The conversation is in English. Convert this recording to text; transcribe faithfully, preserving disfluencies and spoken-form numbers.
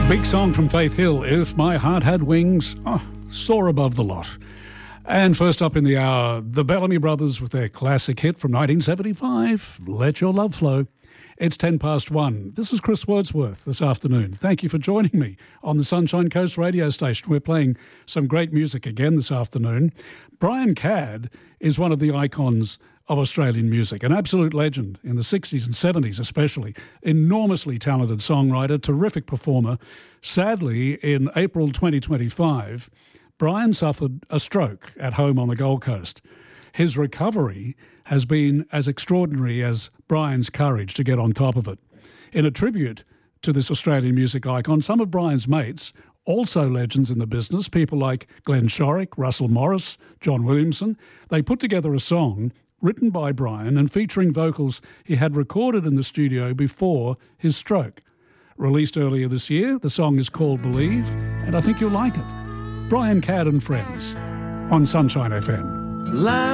Big song from Faith Hill, If My Heart Had Wings. Oh, soar above the lot. And first up in the hour, the Bellamy Brothers with their classic hit from nineteen seventy-five, Let Your Love Flow. It's ten past one. This is Chris Wordsworth this afternoon. Thank you for joining me on the Sunshine Coast radio station. We're playing some great music again this afternoon. Brian Cadd is one of the icons of Australian music, an absolute legend in the sixties and seventies especially, enormously talented songwriter, terrific performer. Sadly, in April twenty twenty-five, Brian suffered a stroke at home on the Gold Coast. His recovery has been as extraordinary as Brian's courage to get on top of it. In a tribute to this Australian music icon, some of Brian's mates, also legends in the business, people like Glenn Shorrock, Russell Morris, John Williamson, they put together a song written by Brian and featuring vocals he had recorded in the studio before his stroke. Released earlier this year, the song is called Believe, and I think you'll like it. Brian Cadd and Friends on Sunshine F M.